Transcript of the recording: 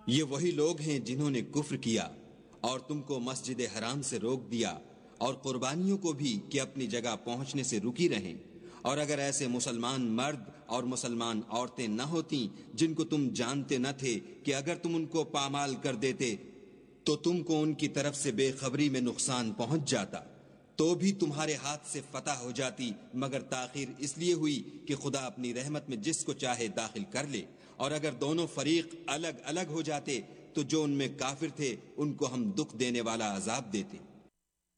ये वही लोग हैं जिन्होंने कुफ्र किया और तुमको मस्जिद हराम से रोक दिया और कुर्बानियों को भी कि अपनी जगह पहुंचने से रुकी रहें। और अगर ऐसे मुसलमान मर्द और मुसलमान औरतें न होती जिनको तुम जानते न थे कि अगर तुम उनको पामाल कर देते तो तुमको उनकी तरफ से बेखबरी में नुकसान पहुंच जाता, तो भी तुम्हारे हाथ से फतह हो जाती, मगर ताखीर इसलिए हुई कि खुदा अपनी रहमत में जिसको चाहे दाखिल कर ले। और अगर दोनों फरीक अलग अलग हो जाते तो जो उनमें काफिर थे उनको हम दुख देने वाला अजाब देते।